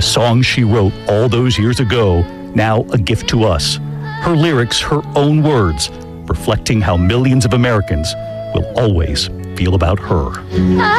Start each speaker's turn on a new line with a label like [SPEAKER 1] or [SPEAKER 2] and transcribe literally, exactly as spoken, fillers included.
[SPEAKER 1] The song she wrote all those years ago, now a gift to us. Her lyrics, her own words, reflecting how millions of Americans will always feel about her.